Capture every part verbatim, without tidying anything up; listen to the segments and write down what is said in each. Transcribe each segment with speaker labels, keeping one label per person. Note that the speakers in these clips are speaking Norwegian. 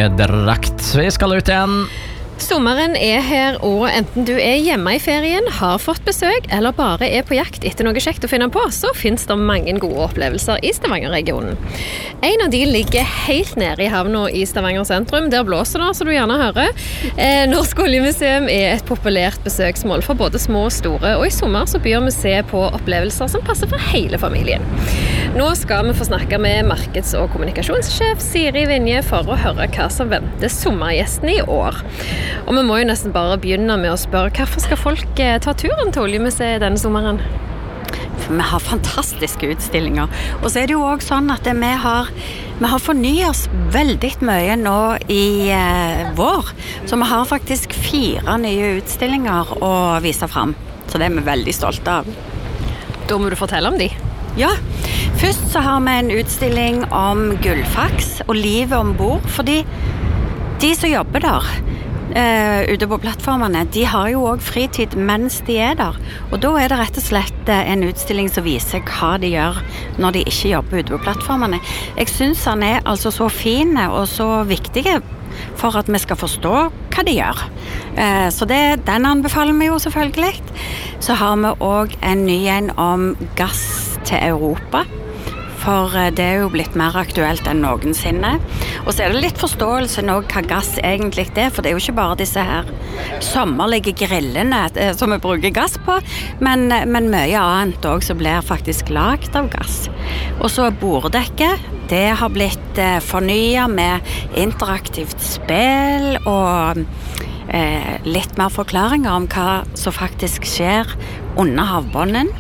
Speaker 1: drakt. Vi skal ut igjen.
Speaker 2: Sommeren er her, og enten du er hjemme i ferien, har fått besøk, eller bare er på jakt etter noe kjekt å finne på, så finnes det mange gode opplevelser i Stavanger-regionen. En av de ligger helt nede i havna i Stavanger sentrum. Der blåser det, så du gjerne hører. Eh, Norsk Oljemuseum er et populært besøksmål for både små og store, og i sommer så byr museet på opplevelser som passer for hele familien. Nå skal vi få snakke med markeds- og kommunikasjonssjef Siri Vinje for å høre hva som venter sommergjestene i år. Og vi må jo nesten bare begynne med å spørre, hvorfor skal folk ta turen til Oljemuseet denne sommeren?
Speaker 3: For vi har fantastiske utstillinger. Og så er det jo også sånn at vi har, vi har fornyet oss veldig mye nå i eh, vår. Så vi har faktisk fire nye utstillinger å vise frem. Så det er vi veldig stolte av.
Speaker 2: Da må du fortelle om de.
Speaker 3: Ja, først så har vi en utstilling om gullfaks og livet ombord. Fordi de som jobber der, Uh, ute på plattformene, de har jo også fritid mens de er der, og da er det rett og slett uh, en utstilling som viser hva de gjør når de ikke jobber ute på plattformene. Jeg synes han er altså så fin og så viktig for at vi skal forstå hva de gjør. Uh, så det, den anbefaler vi jo selvfølgelig. Så har vi også en ny en om gass til Europa, for det er jo blitt mer aktuelt enn noensinne. Og så er det litt forståelse nå hva gass egentlig er, for det er jo ikke bare disse her sommerlige grillene som vi bruker gass på, men, men mye annet også som blir faktisk lagt av gass. Og så borddekket, det har blitt eh, fornyet med interaktivt spill og eh, litt mer forklaringer om hva som faktisk skjer under havbunnen.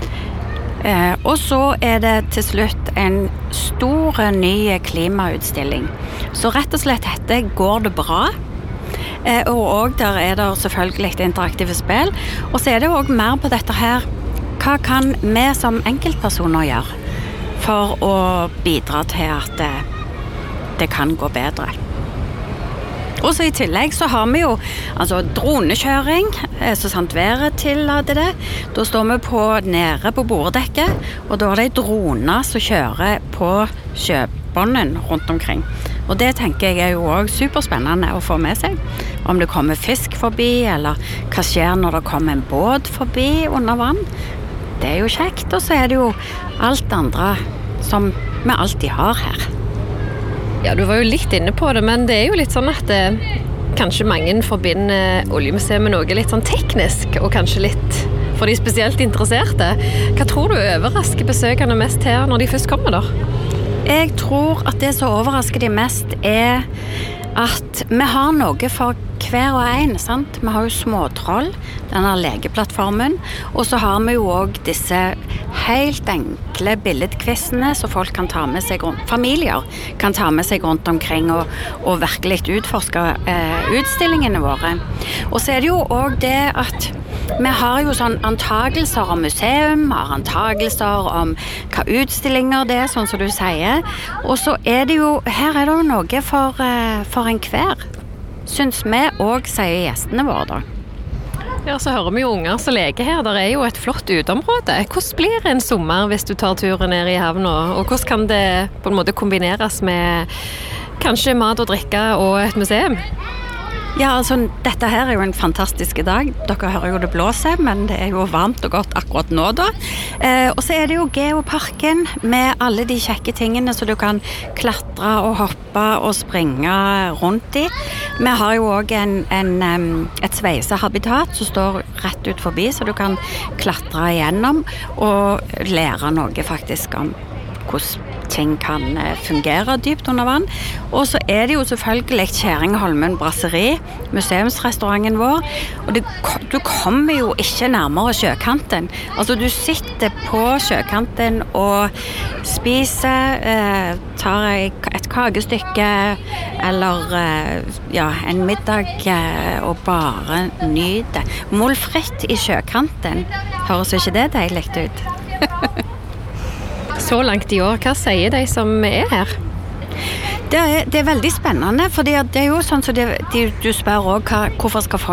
Speaker 3: Eh, og så er det til slutt en stor ny klimautstilling. Så rett og slett dette går det bra. Eh, og også der er det selvfølgelig litt interaktive spill. Og så er det også mer på dette her. Hva kan vi som enkeltpersoner gjøre for å bidra til at det, det kan gå bedre? Og så i tillegg så har vi jo altså dronekjøring, så sant været tillater det. Da står vi på, nede på borddekket, og da er det droner som kjører på sjøbunnen rundt omkring. Og det tenker jeg er jo også superspennende å få med seg. Om det kommer fisk forbi, eller hva skjer når det kommer en båt forbi under vann. Det er jo kjekt, og så er det jo alt andre som vi alltid har her.
Speaker 2: Ja, du var jo litt inne på det, men det er jo litt sånn at det, kanskje mange forbinder Oljemuseet med noe litt sånn teknisk, og kanskje litt for de spesielt interesserte. Hva tror du overrasker besøkende mest her når de først kommer da?
Speaker 3: Jeg tror at det som overrasker de mest er at vi har noe for hver og en, sant? Vi har jo småtroll, denne legeplattformen, og så har vi jo også disse helt enkle billedkvistene som folk kan ta med seg rundt, familier kan ta med seg rundt omkring og, og virkelig utforske eh, utstillingene våre. Og så er det jo også det at vi har jo sånn antagelser om museum, har antagelser om hva utstillinger det er, sånn som du sier. Og så er det jo, her er det jo noe for, eh, for en hver. Syns vi også, sier gjestene våre da.
Speaker 2: Ja, så hører vi jo unger som leker her. Der er jo et flott uteområde. Hvordan blir en sommer hvis du tar turen ned i havna? Og hvordan kan det på en måte kombineres med kanskje mat og drikke og et museum?
Speaker 3: Ja, altså, dette her er jo en fantastisk dag. Dere hører jo det blåse, men det er jo varmt og godt akkurat nå da. Eh, og så er det jo Geoparken med alle de kjekke tingene så du kan klatre og hoppe og springe rundt i. Vi har jo også en, en, et sveisehabitat som står rett ut forbi, så du kan klatre igjennom og lære noe faktisk om hvordan ting kan fungere dypt under vann. Og så er det jo selvfølgelig Kjerringholmen Brasseri, museumsrestauranten vår, og det, du kommer jo ikke nærmere sjøkanten. Altså du sitter på sjøkanten og spiser, eh, tar et kakestykke eller eh, ja, en middag eh, og bare nyter. Målfritt i sjøkanten, høres ikke det deilig ut?
Speaker 2: Så langt i år, hva sier de som er her?
Speaker 3: Det er, det er veldig spennende, for det er jo sånn som det, de, du spør også, hva, hvorfor skal folk